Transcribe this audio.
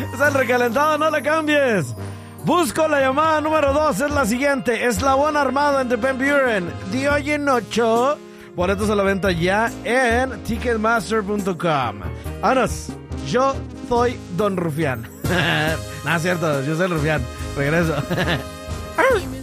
Es el recalentado, no la cambies. Busco la llamada número 2, es la siguiente. Eslabón Armado en The Van Buren. De hoy en 8. Boletos a la venta ya en Ticketmaster.com. Vámonos, yo soy Don Rufián. No es cierto, yo soy el Rufián. Regreso.